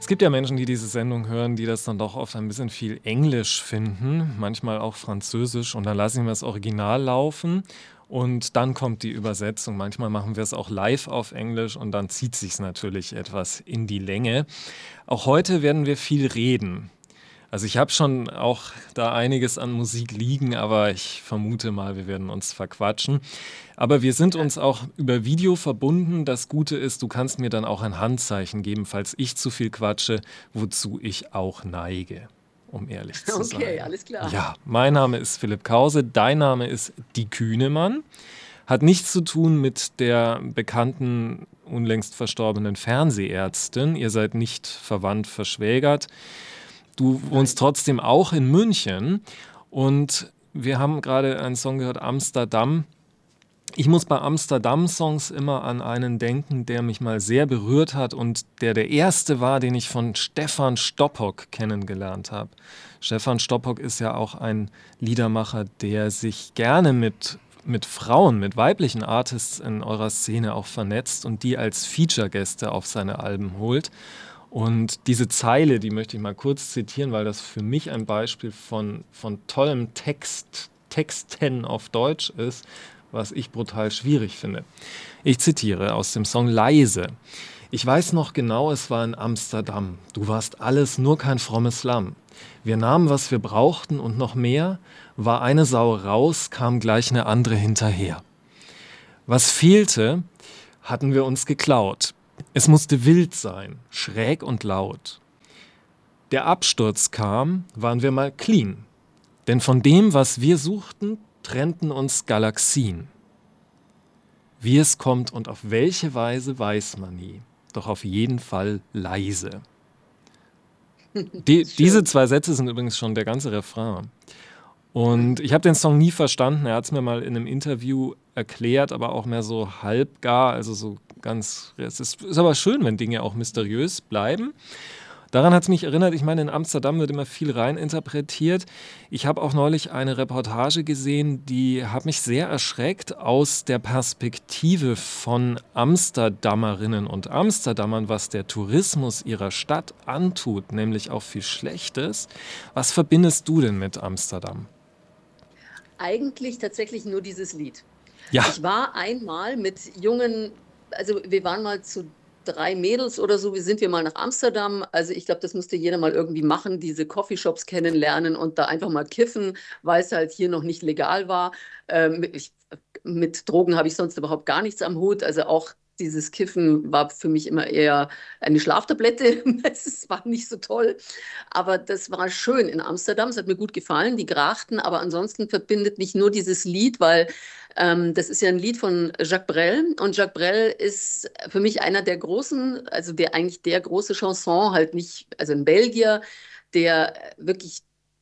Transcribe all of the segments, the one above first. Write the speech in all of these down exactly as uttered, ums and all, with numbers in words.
Es gibt ja Menschen, die diese Sendung hören, die das dann doch oft ein bisschen viel Englisch finden, manchmal auch Französisch. Und dann lassen wir das Original laufen und dann kommt die Übersetzung. Manchmal machen wir es auch live auf Englisch und dann zieht sich natürlich etwas in die Länge. Auch heute werden wir viel reden. Also ich habe schon auch da einiges an Musik liegen, aber ich vermute mal, wir werden uns verquatschen. Aber wir sind uns auch über Video verbunden. Das Gute ist, du kannst mir dann auch ein Handzeichen geben, falls ich zu viel quatsche, wozu ich auch neige, um ehrlich zu sein. Okay, alles klar. Ja, mein Name ist Philipp Krause, dein Name ist Die Kühnemann. Hat nichts zu tun mit der bekannten, unlängst verstorbenen Fernsehärztin. Ihr seid nicht verwandt, verschwägert. Du wohnst trotzdem auch in München und wir haben gerade einen Song gehört, Amsterdam. Ich muss bei Amsterdam-Songs immer an einen denken, der mich mal sehr berührt hat und der der erste war, den ich von Stefan Stoppock kennengelernt habe. Stefan Stoppock ist ja auch ein Liedermacher, der sich gerne mit, mit Frauen, mit weiblichen Artists in eurer Szene auch vernetzt und die als Feature-Gäste auf seine Alben holt. Und diese Zeile, die möchte ich mal kurz zitieren, weil das für mich ein Beispiel von, von tollem Text, Texten auf Deutsch ist, was ich brutal schwierig finde. Ich zitiere aus dem Song Leise. Ich weiß noch genau, es war in Amsterdam. Du warst alles, nur kein frommes Lamm. Wir nahmen, was wir brauchten und noch mehr. War eine Sau raus, kam gleich eine andere hinterher. Was fehlte, hatten wir uns geklaut. Es musste wild sein, schräg und laut. Der Absturz kam, waren wir mal clean. Denn von dem, was wir suchten, trennten uns Galaxien. Wie es kommt und auf welche Weise, weiß man nie. Doch auf jeden Fall leise. Die, diese zwei Sätze sind übrigens schon der ganze Refrain. Und ich habe den Song nie verstanden. Er hat es mir mal in einem Interview erklärt, aber auch mehr so halbgar, also so ganz. Es ist, ist aber schön, wenn Dinge auch mysteriös bleiben. Daran hat es mich erinnert, ich meine, in Amsterdam wird immer viel reininterpretiert. Ich habe auch neulich eine Reportage gesehen, die hat mich sehr erschreckt aus der Perspektive von Amsterdammerinnen und Amsterdammern, was der Tourismus ihrer Stadt antut, nämlich auch viel Schlechtes. Was verbindest du denn mit Amsterdam? Eigentlich tatsächlich nur dieses Lied. Ja. Ich war einmal mit jungen, also wir waren mal zu drei Mädels oder so, wie sind wir mal nach Amsterdam. Also ich glaube, das musste jeder mal irgendwie machen, diese Coffeeshops kennenlernen und da einfach mal kiffen, weil es halt hier noch nicht legal war. Ähm, ich, mit Drogen habe ich sonst überhaupt gar nichts am Hut. Also auch dieses Kiffen war für mich immer eher eine Schlaftablette. Es war nicht so toll. Aber das war schön in Amsterdam. Es hat mir gut gefallen, die Grachten. Aber ansonsten verbindet mich nur dieses Lied, weil ähm, das ist ja ein Lied von Jacques Brel. Und Jacques Brel ist für mich einer der großen, also der eigentlich der große Chanson, halt nicht, also ein Belgier, der wirklich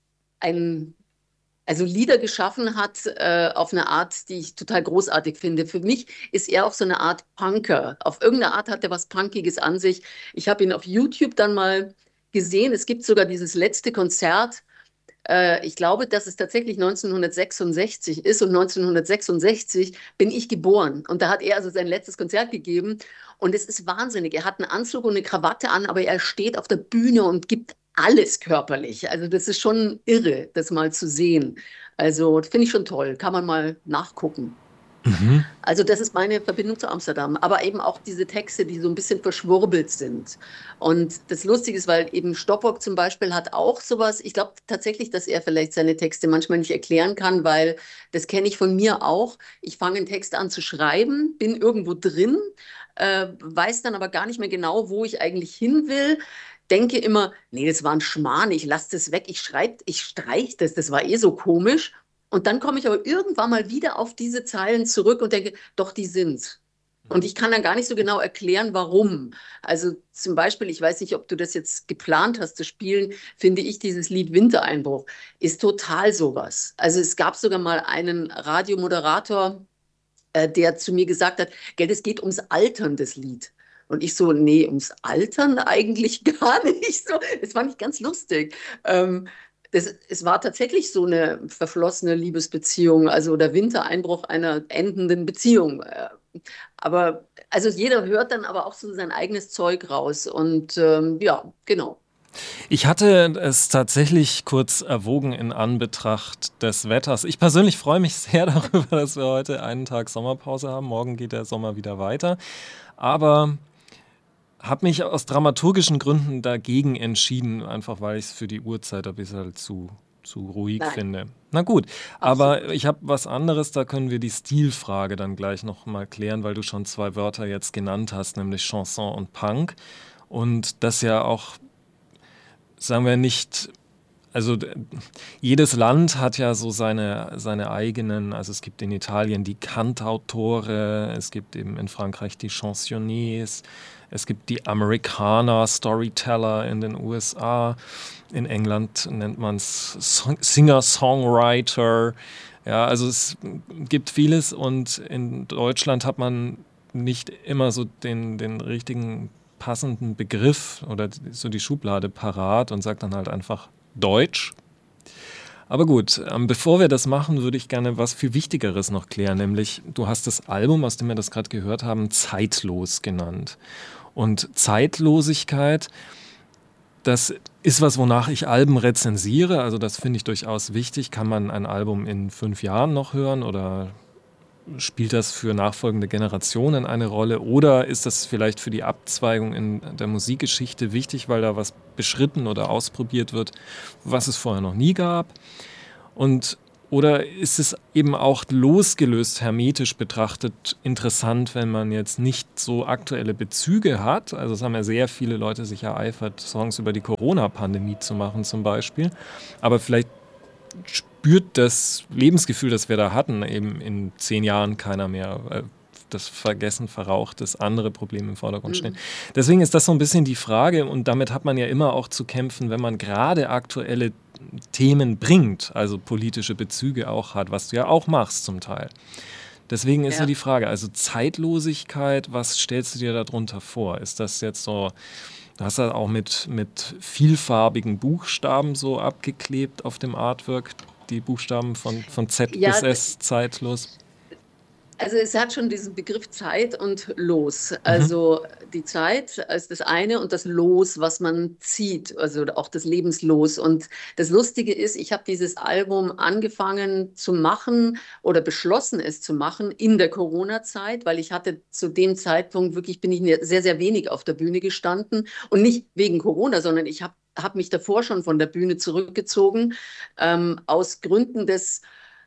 ein also Lieder geschaffen hat äh, auf eine Art, die ich total großartig finde. Für mich ist er auch so eine Art Punker. Auf irgendeine Art hat er was Punkiges an sich. Ich habe ihn auf YouTube dann mal gesehen. Es gibt sogar dieses letzte Konzert. Äh, ich glaube, dass es tatsächlich neunzehnhundertsechsundsechzig ist und neunzehnhundertsechsundsechzig bin ich geboren. Und da hat er also sein letztes Konzert gegeben. Und es ist wahnsinnig. Er hat einen Anzug und eine Krawatte an, aber er steht auf der Bühne und gibt alles körperlich. Also das ist schon irre, das mal zu sehen. Also das finde ich schon toll. Kann man mal nachgucken. Mhm. Also das ist meine Verbindung zu Amsterdam, aber eben auch diese Texte, die so ein bisschen verschwurbelt sind. Und das Lustige ist, weil eben Stoppock zum Beispiel hat auch sowas, ich glaube tatsächlich, dass er vielleicht seine Texte manchmal nicht erklären kann, weil das kenne ich von mir auch. Ich fange einen Text an zu schreiben, bin irgendwo drin, äh, weiß dann aber gar nicht mehr genau, wo ich eigentlich hin will. Denke immer, nee, das war ein Schmarrn, ich lasse das weg, ich schreibe, ich streich das, das war eh so komisch. Und dann komme ich aber irgendwann mal wieder auf diese Zeilen zurück und denke, doch, die sind's. Und ich kann dann gar nicht so genau erklären, warum. Also zum Beispiel, ich weiß nicht, ob du das jetzt geplant hast zu spielen, finde ich dieses Lied Wintereinbruch ist total sowas. Also es gab sogar mal einen Radiomoderator, äh, der zu mir gesagt hat, gell, es geht ums Altern des Lied. Und ich so, nee, ums Altern eigentlich gar nicht so. Das fand ich ganz lustig. Ähm, das, es war tatsächlich so eine verflossene Liebesbeziehung, also der Wintereinbruch einer endenden Beziehung. Äh, Aber also jeder hört dann aber auch so sein eigenes Zeug raus. Und ähm, ja, genau. Ich hatte es tatsächlich kurz erwogen in Anbetracht des Wetters. Ich persönlich freue mich sehr darüber, dass wir heute einen Tag Sommerpause haben. Morgen geht der Sommer wieder weiter. Aber habe mich aus dramaturgischen Gründen dagegen entschieden, einfach weil ich es für die Uhrzeit ein bisschen zu, zu ruhig Nein, finde. Na gut, aber absolut. ich habe was anderes, da können wir die Stilfrage dann gleich nochmal klären, weil du schon zwei Wörter jetzt genannt hast, nämlich Chanson und Punk. Und das ja auch, sagen wir nicht, also d- jedes Land hat ja so seine, seine eigenen, also es gibt in Italien die Cantautore, es gibt eben in Frankreich die Chansonniers, es gibt die Amerikaner, Storyteller in den U S A, in England nennt man es Singer-Songwriter. Ja, also es gibt vieles und in Deutschland hat man nicht immer so den, den richtigen passenden Begriff oder so die Schublade parat und sagt dann halt einfach Deutsch. Aber gut, ähm, bevor wir das machen, würde ich gerne was viel Wichtigeres noch klären, nämlich du hast das Album, aus dem wir das gerade gehört haben, Zeitlos genannt. Und Zeitlosigkeit, das ist was, wonach ich Alben rezensiere. Also das finde ich durchaus wichtig. Kann man ein Album in fünf Jahren noch hören oder spielt das für nachfolgende Generationen eine Rolle? Oder ist das vielleicht für die Abzweigung in der Musikgeschichte wichtig, weil da was beschritten oder ausprobiert wird, was es vorher noch nie gab? Und oder ist es eben auch losgelöst, hermetisch betrachtet interessant, wenn man jetzt nicht so aktuelle Bezüge hat? Also es haben ja sehr viele Leute sich ereifert, Songs über die Corona-Pandemie zu machen zum Beispiel. Aber vielleicht spürt das Lebensgefühl, das wir da hatten, eben in zehn Jahren keiner mehr. Äh, Das Vergessen verraucht, das andere Problem im Vordergrund stehen. Mhm. Deswegen ist das so ein bisschen die Frage und damit hat man ja immer auch zu kämpfen, wenn man gerade aktuelle Themen bringt, also politische Bezüge auch hat, was du ja auch machst zum Teil. Deswegen ist so die Ja. Frage, also Zeitlosigkeit, was stellst du dir darunter vor? Ist das jetzt so, du hast das auch mit, mit vielfarbigen Buchstaben so abgeklebt auf dem Artwork, die Buchstaben von, von Z bis Ja, S, zeitlos? also es hat schon diesen Begriff Zeit und Los. Mhm. Also die Zeit als das eine und das Los, was man zieht, also auch das Lebenslos. Und das Lustige ist, ich habe dieses Album angefangen zu machen oder beschlossen es zu machen in der Corona-Zeit, weil ich hatte zu dem Zeitpunkt wirklich, bin ich sehr, sehr wenig auf der Bühne gestanden und nicht wegen Corona, sondern ich habe hab mich davor schon von der Bühne zurückgezogen, ähm, aus Gründen des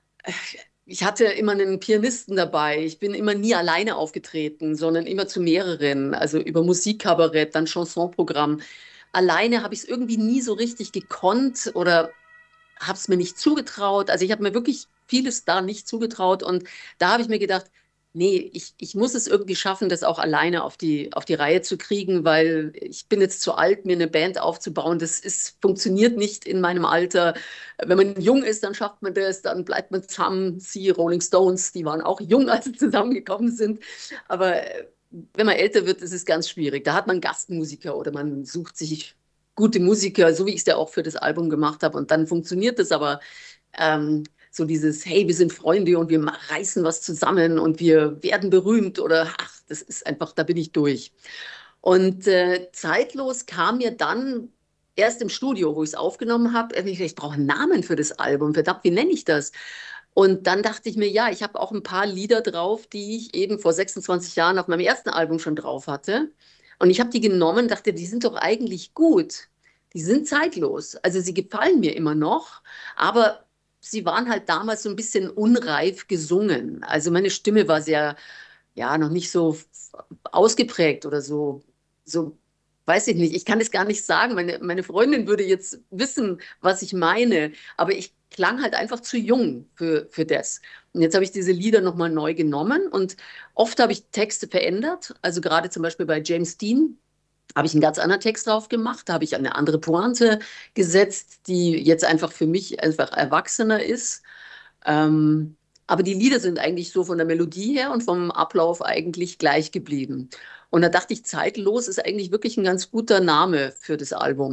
ich hatte immer einen Pianisten dabei. Ich bin immer nie alleine aufgetreten, sondern immer zu mehreren. Also über Musikkabarett, dann Chansonprogramm. Alleine habe ich es irgendwie nie so richtig gekonnt oder habe es mir nicht zugetraut. Also ich habe mir wirklich vieles da nicht zugetraut. Und da habe ich mir gedacht, nee, ich, ich muss es irgendwie schaffen, das auch alleine auf die, auf die Reihe zu kriegen, weil ich bin jetzt zu alt, mir eine Band aufzubauen. Das ist, funktioniert nicht in meinem Alter. Wenn man jung ist, dann schafft man das, dann bleibt man zusammen. Sie, Rolling Stones, die waren auch jung, als sie zusammengekommen sind. Aber äh, wenn man älter wird, ist es ganz schwierig. Da hat man Gastmusiker oder man sucht sich gute Musiker, so wie ich es ja auch für das Album gemacht habe. Und dann funktioniert das aber ähm, so dieses, hey, wir sind Freunde und wir reißen was zusammen und wir werden berühmt oder ach, das ist einfach, da bin ich durch. Und äh, zeitlos kam mir dann erst im Studio, wo ich es aufgenommen habe, ich, ich brauche einen Namen für das Album. Verdammt, wie nenne ich das? Und dann dachte ich mir, ja, ich habe auch ein paar Lieder drauf, die ich eben vor sechsundzwanzig Jahren auf meinem ersten Album schon drauf hatte. Und ich habe die genommen, dachte, die sind doch eigentlich gut. Die sind zeitlos. Also sie gefallen mir immer noch, aber sie waren halt damals so ein bisschen unreif gesungen. Also meine Stimme war sehr, ja, noch nicht so ausgeprägt oder so, so, weiß ich nicht. Ich kann es gar nicht sagen. Meine, meine Freundin würde jetzt wissen, was ich meine, aber ich klang halt einfach zu jung für, für das. Und jetzt habe ich diese Lieder nochmal neu genommen und oft habe ich Texte verändert. Also gerade zum Beispiel bei James Dean habe ich einen ganz anderen Text drauf gemacht, da habe ich eine andere Pointe gesetzt, die jetzt einfach für mich einfach erwachsener ist. Ähm, aber die Lieder sind eigentlich so von der Melodie her und vom Ablauf eigentlich gleich geblieben. Und da dachte ich, zeitlos ist eigentlich wirklich ein ganz guter Name für das Album.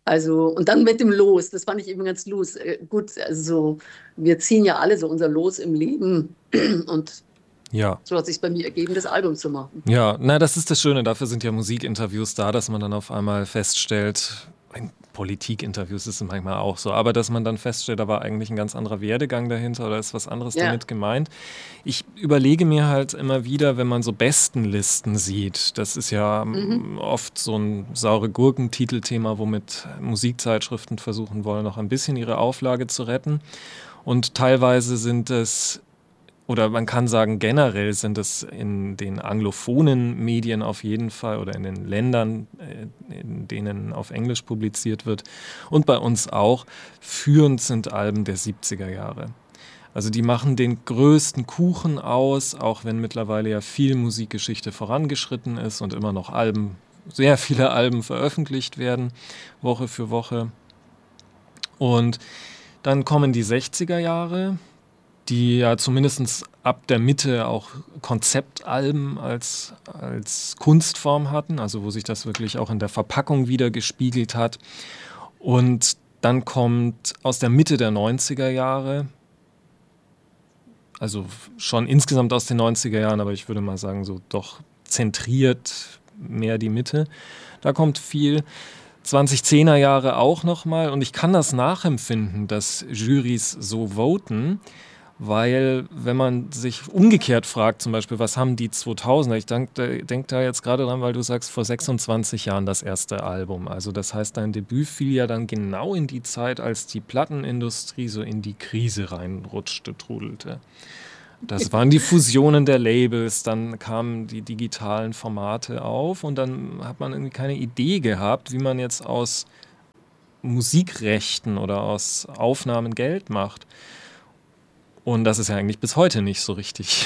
Also, und dann mit dem Los, das fand ich eben ganz los. Äh, gut, also wir ziehen ja alle so unser Los im Leben und Ja. so hat sich bei mir ergeben, das Album zu machen. Ja, na, das ist das Schöne. Dafür sind ja Musikinterviews da, dass man dann auf einmal feststellt, in Politikinterviews ist es manchmal auch so, aber dass man dann feststellt, da war eigentlich ein ganz anderer Werdegang dahinter oder ist was anderes Ja. damit gemeint. Ich überlege mir halt immer wieder, wenn man so Bestenlisten sieht, das ist ja Mhm. mm, oft so ein saure Gurken-Titelthema, womit Musikzeitschriften versuchen wollen, noch ein bisschen ihre Auflage zu retten. Und teilweise sind es oder man kann sagen, generell sind es in den anglophonen Medien auf jeden Fall oder in den Ländern, äh, in denen auf Englisch publiziert wird und bei uns auch, führend sind Alben der siebziger Jahre. Also die machen den größten Kuchen aus, auch wenn mittlerweile ja viel Musikgeschichte vorangeschritten ist und immer noch Alben, sehr viele Alben veröffentlicht werden, Woche für Woche. Und dann kommen die sechziger Jahre, die ja zumindest ab der Mitte auch Konzeptalben als, als Kunstform hatten, also wo sich das wirklich auch in der Verpackung wieder gespiegelt hat. Und dann kommt aus der Mitte der neunziger Jahre, also schon insgesamt aus den neunziger Jahren, aber ich würde mal sagen, so doch zentriert mehr die Mitte. Da kommt viel. zwanzigzehner Jahre auch nochmal und ich kann das nachempfinden, dass Jurys so voten, weil wenn man sich umgekehrt fragt, zum Beispiel, was haben die zweitausender, ich denke denk da jetzt gerade dran, weil du sagst, vor sechsundzwanzig Jahren das erste Album. Also das heißt, dein Debüt fiel ja dann genau in die Zeit, als die Plattenindustrie so in die Krise reinrutschte, trudelte. Das waren die Fusionen der Labels, dann kamen die digitalen Formate auf und dann hat man irgendwie keine Idee gehabt, wie man jetzt aus Musikrechten oder aus Aufnahmen Geld macht. Und das ist ja eigentlich bis heute nicht so richtig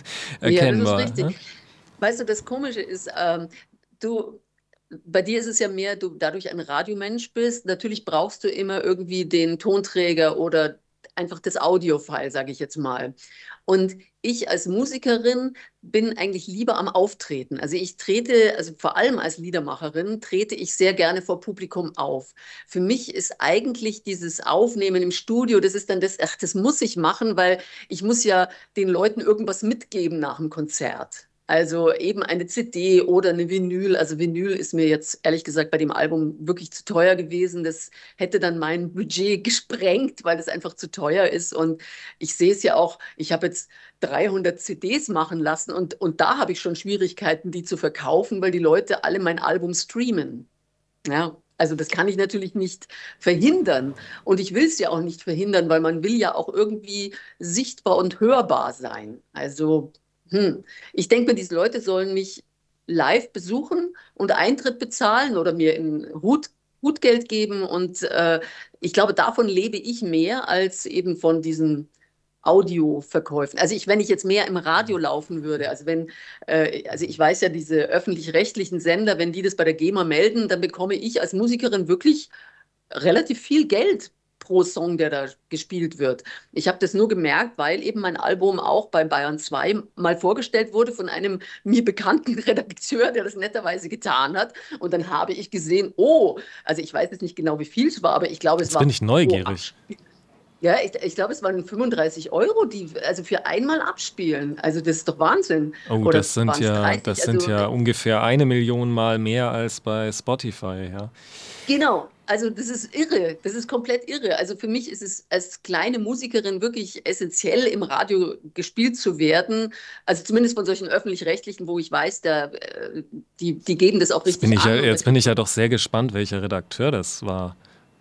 Ja, das ist erkennbar. richtig. Ne? Weißt du, das Komische ist, ähm, du, bei dir ist es ja mehr, du dadurch ein Radiomensch bist. Natürlich brauchst du immer irgendwie den Tonträger oder einfach das Audiofile, sage ich jetzt mal. Und ich als Musikerin bin eigentlich lieber am Auftreten. Also ich trete, also vor allem als Liedermacherin, trete ich sehr gerne vor Publikum auf. Für mich ist eigentlich dieses Aufnehmen im Studio, das ist dann das, ach, das muss ich machen, weil ich muss ja den Leuten irgendwas mitgeben nach dem Konzert. Also eben eine C D oder eine Vinyl. Also Vinyl ist mir jetzt ehrlich gesagt bei dem Album wirklich zu teuer gewesen. Das hätte dann mein Budget gesprengt, weil das einfach zu teuer ist. Und ich sehe es ja auch, ich habe jetzt dreihundert C Ds machen lassen und, und da habe ich schon Schwierigkeiten, die zu verkaufen, weil die Leute alle mein Album streamen. Ja, also das kann ich natürlich nicht verhindern. Und ich will es ja auch nicht verhindern, weil man will ja auch irgendwie sichtbar und hörbar sein. Also, hm, ich denke mir, diese Leute sollen mich live besuchen und Eintritt bezahlen oder mir in Hut, Hutgeld geben. Und äh, ich glaube, davon lebe ich mehr als eben von diesen Audioverkäufen. Also ich, wenn ich jetzt mehr im Radio laufen würde, also wenn, äh, also ich weiß ja, diese öffentlich-rechtlichen Sender, wenn die das bei der GEMA melden, dann bekomme ich als Musikerin wirklich relativ viel Geld pro Song, der da gespielt wird. Ich habe das nur gemerkt, weil eben mein Album auch bei Bayern zwei mal vorgestellt wurde von einem mir bekannten Redakteur, der das netterweise getan hat. Und dann habe ich gesehen, oh, also ich weiß jetzt nicht genau, wie viel es war, aber ich glaube, es Jetzt bin war ich pro neugierig. Abspiel. Ja, ich, ich glaube, es waren fünfunddreißig Euro, die, also für einmal abspielen. Also das ist doch Wahnsinn. Oh, Oder das sind waren es ja, dreißig? das sind Also ja ungefähr eine Million Mal mehr als bei Spotify, ja. genau, also das ist irre, das ist komplett irre. Also für mich ist es als kleine Musikerin wirklich essentiell, im Radio gespielt zu werden. Also zumindest von solchen öffentlich-rechtlichen, wo ich weiß, da, äh, die, die geben das auch Jetzt bin richtig ich ja, an und da jetzt bin kriegt ich ja man. doch sehr gespannt, welcher Redakteur das war.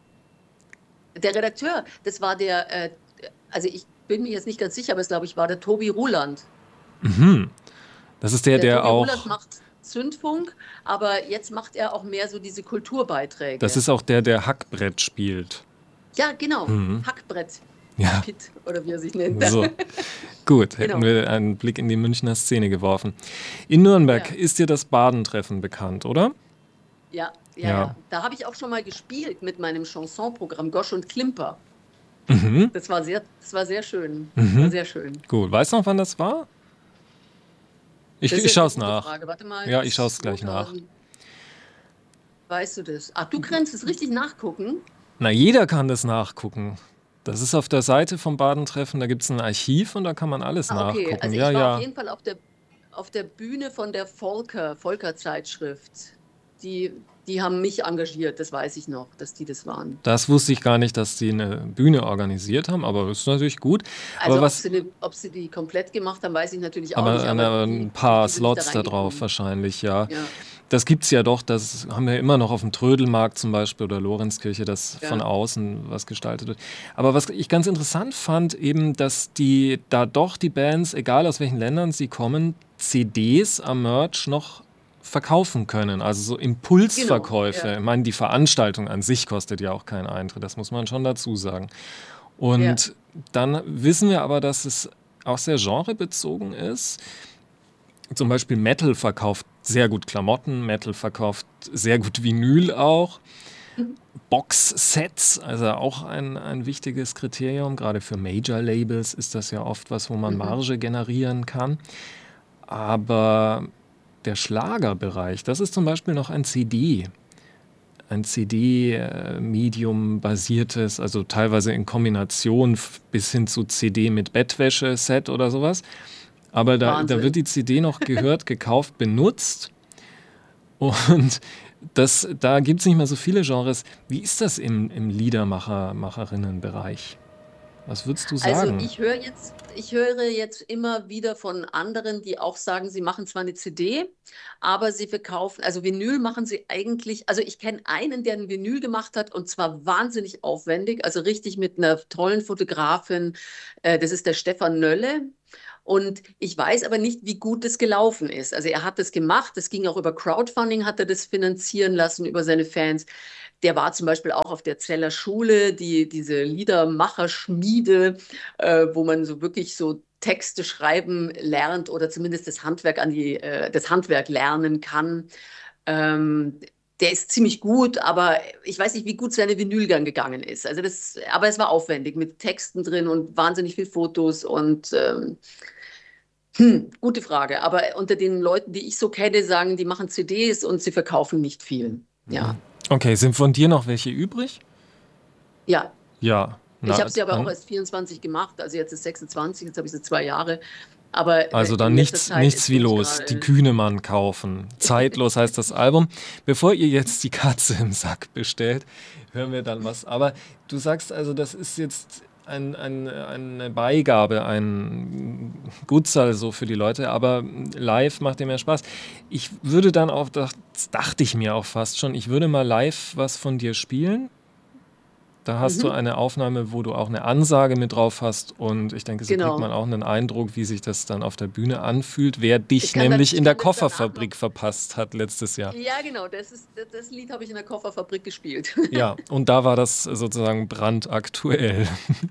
Der Redakteur, das war der, äh, also ich bin mir jetzt nicht ganz sicher, aber es glaube ich war der Tobi Ruland. Mhm. Das ist der, Der der Tobi Ruland auch, macht Zündfunk, aber jetzt macht er auch mehr so diese das Kulturbeiträge. ist auch der, der Hackbrett spielt. Ja, genau. Mhm. Hackbrett. Ja, Pitt oder wie er sich nennt. so. Gut, hätten Genau. wir einen Blick in die Münchner Szene geworfen. In Nürnberg Ja, ist dir das Badentreffen bekannt, oder? ja, ja, Ja. ja. Da habe ich auch schon mal gespielt mit meinem Chansonprogramm Gosch und Klimper. Mhm. Das war sehr, das war sehr schön. Das war Mhm. sehr schön. Gut, weißt du noch, wann das war? Ich, Das ist ich jetzt schaue eine es gute nach. Frage. Warte mal, Ja, ich schaue es gleich nach. zweitausend, weißt du das? Ach, du kannst es richtig nachgucken? Na, jeder kann das nachgucken. Das ist auf der Seite vom Badentreffen, da gibt es ein Archiv und da kann man alles Ah, okay. nachgucken. Also Ja, ich war auf ja. jeden Fall auf der, auf der Bühne von der Volker, Volker-Zeitschrift. Die, die haben mich engagiert, das weiß ich noch, dass die das waren. Das wusste ich gar nicht, dass die eine Bühne organisiert haben, aber das ist natürlich gut. Aber Also ob was, sie, ne, ob sie die komplett gemacht haben, weiß ich natürlich auch aber nicht, aber eine, die, ein paar die sind nicht da Slots da drauf reingekommen. wahrscheinlich, ja. Ja, Das gibt's ja doch, das haben wir immer noch auf dem Trödelmarkt zum Beispiel oder Lorenzkirche, das von ja. außen was gestaltet wird. Aber was ich ganz interessant fand, eben, dass die da doch die Bands, egal aus welchen Ländern sie kommen, C Ds am Merch noch verkaufen können. Also so Genau, Impulsverkäufe. ja, Ich meine, die Veranstaltung an sich kostet ja auch keinen Eintritt, das muss man schon dazu sagen. ja. Und dann wissen wir aber, dass es auch sehr genrebezogen ist. Zum Beispiel Metal verkauft sehr gut Klamotten, Metal verkauft sehr gut Vinyl auch. Mhm. Box-Sets, also auch ein, ein wichtiges Kriterium. Gerade für Major-Labels ist das ja oft was, wo man Mhm. Marge generieren kann. Aber der Schlagerbereich, das ist zum Beispiel noch ein C D. Ein C D-Medium-basiertes, also teilweise in Kombination f- bis hin zu C D mit Bettwäsche-Set oder sowas. Aber da, da wird Wahnsinn. die C D noch gehört, gekauft, benutzt. Und das, da gibt es nicht mehr so viele Genres. Wie ist das im, im Liedermacher-Macherinnen-Bereich? Was würdest du Also sagen? ich höre jetzt, ich höre jetzt immer wieder von anderen, die auch sagen, sie machen zwar eine C D, aber sie verkaufen, also Vinyl machen sie eigentlich, also ich kenne einen, der ein Vinyl gemacht hat und zwar wahnsinnig aufwendig, also richtig mit einer tollen Fotografin, äh, das ist der Stefan Nölle. Und ich weiß aber nicht, wie gut es gelaufen ist. Also er hat das gemacht, das ging auch über Crowdfunding, hat er das finanzieren lassen über seine Fans. Der war zum Beispiel auch auf der Zeller Schule, die, diese Liedermacherschmiede, äh, wo man so wirklich so Texte schreiben lernt oder zumindest das Handwerk an die, äh, das Handwerk lernen kann. Ähm, Der ist ziemlich gut, aber ich weiß nicht, wie gut seine Vinylgang gegangen ist. Also das, aber es war aufwendig mit Texten drin und wahnsinnig viel Fotos und ähm, hm, gute Frage. Aber unter den Leuten, die ich so kenne, sagen, die machen C Ds und sie verkaufen nicht viel. Ja, Okay, sind von dir noch welche übrig? ja. Ja, Ich na habe sie aber auch dann. erst vierundzwanzig gemacht, also jetzt ist sechsundzwanzig, jetzt habe ich sie zwei Jahre. Aber Also äh, dann in letzter nichts, Zeit nichts ist wie nämlich los. Die gerade. Kühnemann kaufen. Zeitlos heißt das Album. Bevor ihr jetzt die Katze im Sack bestellt, hören wir dann was. Aber du sagst also, das ist jetzt ein, ein, eine Beigabe, ein Gutsal so für die Leute, aber live macht dir mehr Spaß. Ich würde dann auch, das dachte ich mir auch fast schon, ich würde mal live was von dir spielen. Da hast du Mhm, eine Aufnahme, wo du auch eine Ansage mit drauf hast und ich denke, so kriegt man genau. auch einen Eindruck, wie sich das dann auf der Bühne anfühlt, wer Ich dich kann dann, nämlich in ich der kann das danach noch. Kofferfabrik verpasst hat letztes Jahr. Ja, genau, das ist, das, das Lied habe ich in der Kofferfabrik gespielt. Ja, und da war das sozusagen brandaktuell.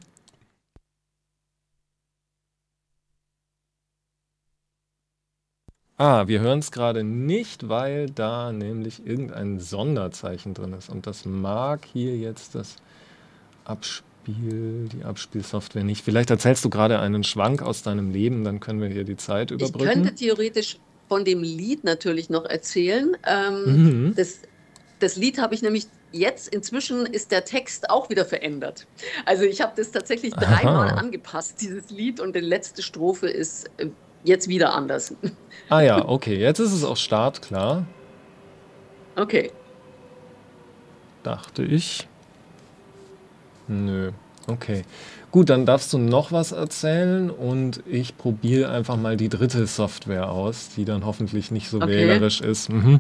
Ah, wir hören es gerade nicht, weil da nämlich irgendein Sonderzeichen drin ist. Und das mag hier jetzt das Abspiel, die Abspielsoftware nicht. Vielleicht erzählst du gerade einen Schwank aus deinem Leben, dann können wir hier die Zeit Ich überbrücken. könnte theoretisch von dem Lied natürlich noch erzählen. Ähm, Mhm. das, das Lied habe ich nämlich jetzt, inzwischen ist der Text auch wieder verändert. Also ich habe das tatsächlich dreimal Aha. angepasst, dieses Lied, und die letzte Strophe ist äh, jetzt wieder anders. Ah ja, okay, jetzt ist es auch startklar, Okay. dachte ich. Nö, okay. Gut, dann darfst du noch was erzählen und ich probiere einfach mal die dritte Software aus, die dann hoffentlich nicht so Okay. wählerisch ist. Mhm.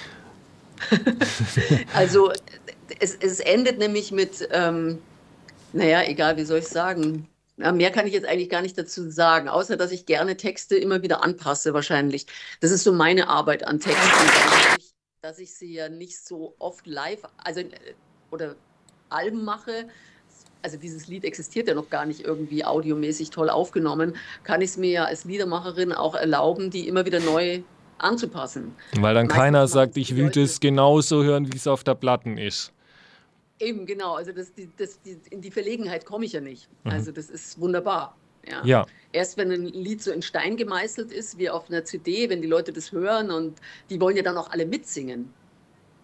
Also es, es endet nämlich mit, ähm, naja, egal, wie soll ich sagen. Ja, mehr kann ich jetzt eigentlich gar nicht dazu sagen, außer dass ich gerne Texte immer wieder anpasse, wahrscheinlich. Das ist so meine Arbeit an Texten, dadurch, dass ich sie ja nicht so oft live, also äh, oder Alben mache. Also dieses Lied existiert ja noch gar nicht irgendwie audiomäßig toll aufgenommen, kann ich es mir ja als Liedermacherin auch erlauben, die immer wieder neu anzupassen. Weil dann Meistens keiner machen sagt, es die ich will Leute. das genauso hören, wie es auf der Platten ist. Eben, genau. Also das, die, das, die, in die Verlegenheit komme ich ja nicht. Mhm. Also das ist wunderbar. Ja. Ja, Erst wenn ein Lied so in Stein gemeißelt ist, wie auf einer C D, wenn die Leute das hören und die wollen ja dann auch alle mitsingen.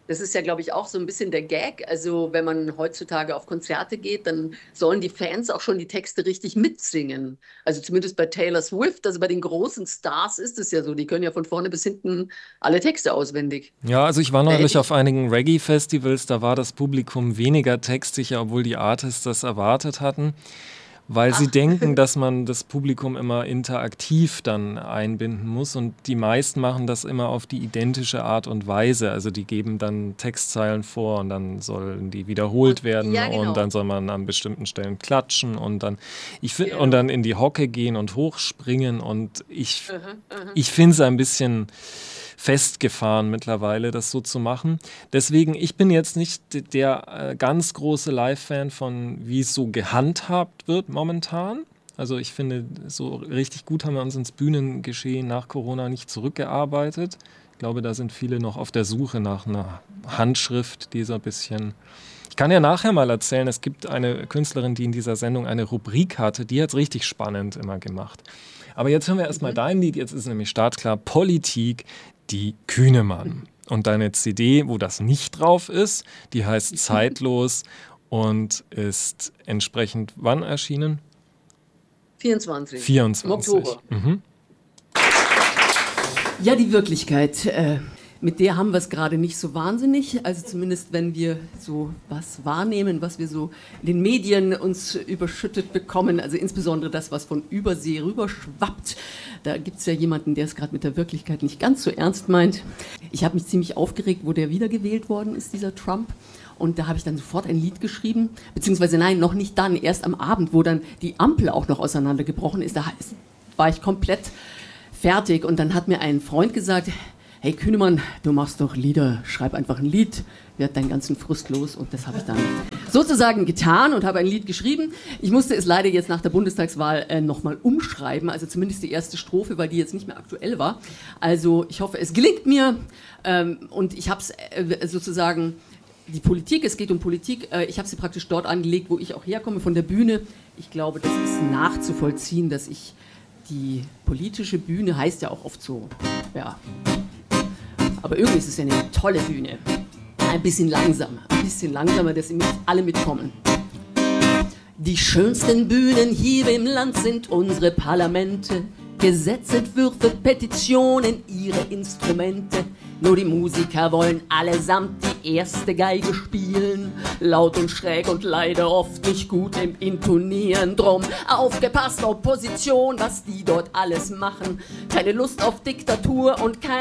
Das ist ja, glaube ich, auch so ein bisschen der Gag. Also wenn man heutzutage auf Konzerte geht, dann sollen die Fans auch schon die Texte richtig mitsingen. Also zumindest bei Taylor Swift, also bei den großen Stars ist es ja so. Die können ja von vorne bis hinten alle Texte auswendig. Ja, also ich war Da hätte neulich ich, auf einigen Reggae-Festivals, da war das Publikum weniger textsicher, obwohl die Artists das erwartet hatten, weil sie ach, denken, dass man das Publikum immer interaktiv dann einbinden muss und die meisten machen das immer auf die identische Art und Weise. Also die geben dann Textzeilen vor und dann sollen die wiederholt und werden ja, und genau, dann soll man an bestimmten Stellen klatschen und dann ich find, und genau. dann in die Hocke gehen und hochspringen und ich Aha, aha. ich finde es ein bisschen festgefahren mittlerweile, das so zu machen. Deswegen, ich bin jetzt nicht d- der äh, ganz große Live-Fan von, wie es so gehandhabt wird momentan. Also ich finde, so richtig gut haben wir uns ins Bühnengeschehen nach Corona nicht zurückgearbeitet. Ich glaube, da sind viele noch auf der Suche nach einer Handschrift, die so ein bisschen... Ich kann ja nachher mal erzählen, es gibt eine Künstlerin, die in dieser Sendung eine Rubrik hatte, die hat es richtig spannend immer gemacht. Aber jetzt hören wir erstmal Mhm. dein Lied, jetzt ist nämlich startklar Politik, die Kühnemann. Und deine C D, wo das nicht drauf ist, die heißt Zeitlos und ist entsprechend wann erschienen? vierundzwanzig im vierundzwanzig. Oktober. Mhm. Ja, die Wirklichkeit, äh, mit der haben wir es gerade nicht so wahnsinnig. Also zumindest, wenn wir so was wahrnehmen, was wir so in den Medien uns überschüttet bekommen. Also insbesondere das, was von Übersee rüberschwappt. Da gibt es ja jemanden, der es gerade mit der Wirklichkeit nicht ganz so ernst meint. Ich habe mich ziemlich aufgeregt, wo der wiedergewählt worden ist, dieser Trump. Und da habe ich dann sofort ein Lied geschrieben, beziehungsweise nein, noch nicht dann, erst am Abend, wo dann die Ampel auch noch auseinandergebrochen ist. Da war ich komplett fertig und dann hat mir ein Freund gesagt, hey Kühnemann, du machst doch Lieder, schreib einfach ein Lied, werd deinen ganzen Frust los und das habe ich dann sozusagen getan und habe ein Lied geschrieben. Ich musste es leider jetzt nach der Bundestagswahl äh, nochmal umschreiben, also zumindest die erste Strophe, weil die jetzt nicht mehr aktuell war. Also ich hoffe, es gelingt mir ähm, und ich habe es äh, sozusagen, die Politik, es geht um Politik, äh, ich habe sie praktisch dort angelegt, wo ich auch herkomme, von der Bühne. Ich glaube, das ist nachzuvollziehen, dass ich die politische Bühne heißt ja auch oft so, ja. Aber irgendwie ist es ja eine tolle Bühne. Ein bisschen langsamer, ein bisschen langsamer, dass sie nicht alle mitkommen. Die schönsten Bühnen hier im Land sind unsere Parlamente. Gesetzentwürfe, Petitionen, ihre Instrumente. Nur die Musiker wollen allesamt die erste Geige spielen. Laut und schräg und leider oft nicht gut im Intonieren. Drum aufgepasst, Opposition, was die dort alles machen. Keine Lust auf Diktatur und kein